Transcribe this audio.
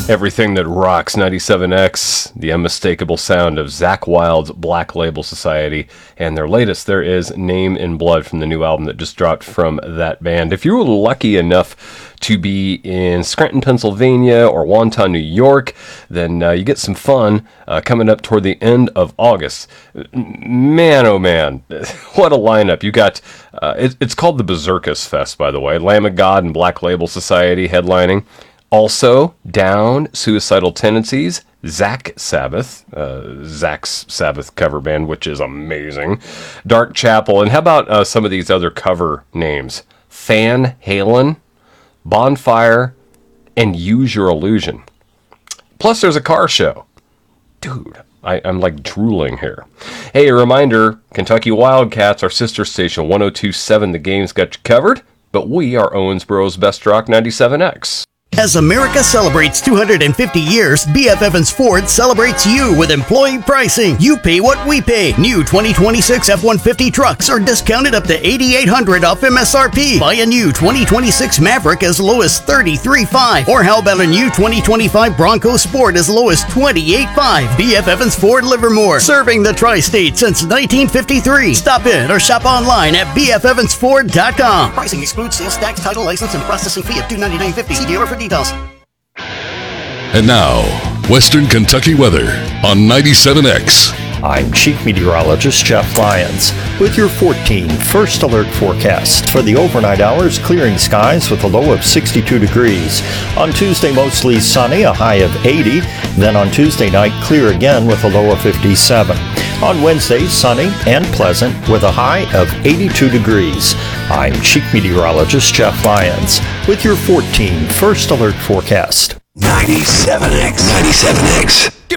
Everything that rocks 97X, the unmistakable sound of Zakk Wylde's Black Label Society, and their latest, there is Name in Blood from the new album that just dropped from that band. If you were lucky enough to be in Scranton, Pennsylvania or Wonton, New York, then you get some fun coming up toward the end of August. Man, oh man, what a lineup. You got, it's called the Berserkus Fest, by the way. Lamb of God and Black Label Society headlining. Also, Down, Suicidal Tendencies, Zakk Sabbath, Zakk's Sabbath cover band, which is amazing, Dark Chapel, and how about some of these other cover names? Van Halen, Bonfire, and Use Your Illusion. Plus, there's a car show. Dude, I'm like drooling here. Hey, a reminder, Kentucky Wildcats, our sister station, 102.7 The Game's got you covered, but we are Owensboro's Best Rock 97X. As America celebrates 250 years, B.F. Evans Ford celebrates you with employee pricing. You pay what we pay. New 2026 F-150 trucks are discounted up to $8,800 off MSRP. Buy a new 2026 Maverick as low as $33,500. Or how about a new 2025 Bronco Sport as low as $28,500. B.F. Evans Ford Livermore, serving the tri-state since 1953. Stop in or shop online at bfevansford.com. Pricing excludes sales tax, title, license, and processing fee of $299.50. See dealer for details. And now, Western Kentucky weather on 97X. I'm Chief Meteorologist Jeff Lyons with your 14 first alert forecast. For the overnight hours, clearing skies with a low of 62 degrees. On Tuesday, mostly sunny, a high of 80. Then on Tuesday night, clear again with a low of 57. On Wednesday, sunny and pleasant with a high of 82 degrees. I'm Chief Meteorologist Jeff Lyons with your 14 first alert forecast. 97X.